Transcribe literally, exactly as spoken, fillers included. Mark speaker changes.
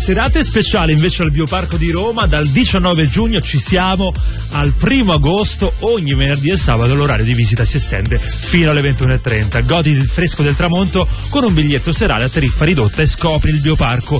Speaker 1: Serate speciali invece al Bioparco di Roma, dal diciannove giugno ci siamo al primo agosto, ogni venerdì e sabato l'orario di visita si estende fino alle ventuno e trenta. Godi il fresco del tramonto con un biglietto serale a tariffa ridotta e scopri il Bioparco